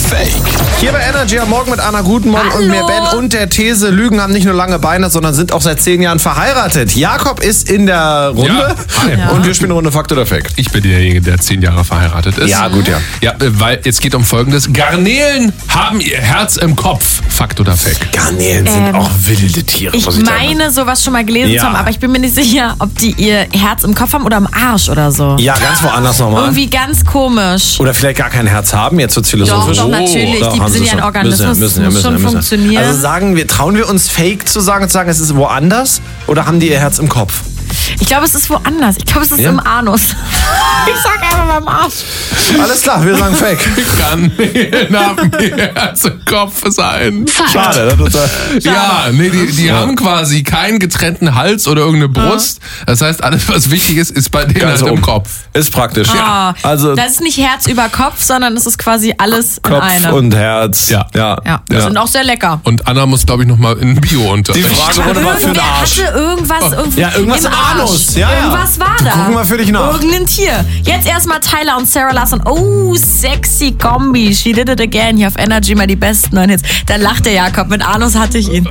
Fake? Hier bei Energy am Morgen mit Anna Gutenmorgen und mir Ben und der These, Lügen haben nicht nur lange Beine, sondern sind auch seit 10 Jahren verheiratet. Jakob ist in der Runde und wir spielen eine Runde Fakt oder Fake. Ich bin derjenige, der 10 Jahre verheiratet ist. Ja, gut, ja. Ja, weil es geht um Folgendes. Garnelen haben ihr Herz im Kopf. Fakt oder Fake? Garnelen sind auch wilde Tiere. Ich meine, sowas schon mal gelesen zu haben, aber ich bin mir nicht sicher, ob die ihr Herz im Kopf haben oder im Arsch oder so. Ja, ganz woanders nochmal. Irgendwie ganz komisch. Oder vielleicht gar kein Herz haben, jetzt wird's philosophisch. Doch, natürlich. Doch, Die haben sind sie ja ein schon. Organismus, Müssen muss schon funktionieren. Also trauen wir uns Fake zu sagen, es ist woanders? Oder haben die ihr Herz im Kopf? Ich glaube, es ist woanders. Ich glaube, es ist im Anus. Ich sag einfach mal im Arsch. Alles klar, wir sagen Fake. Garnelen haben ihr Herz im Kopf sein. Schade. Ja, nee, die haben quasi keinen getrennten Hals oder irgendeine Brust. Das heißt, alles, was wichtig ist bei denen halt im Kopf. Ist praktisch. Ja. Also Das ist nicht Herz über Kopf, sondern es ist quasi alles in Kopf einem. und Herz. Ja. Die sind auch sehr lecker. Und Anna muss, glaube ich, nochmal in Bio-Unterricht. Die Frage wurde mal für den Irgendwer Arsch. hatte irgendwas irgendwas im Arsch. Anus. Ja. Irgendwas war da. Gucken wir für dich nach. Irgendein Tier. Jetzt erstmal Tyler und Sarah Larson. Oh, sexy Kombi. She did it again. Hier auf Energy mal die besten neuen Hits. Da lacht der Jakob. Mit Anus hatte ich ihn.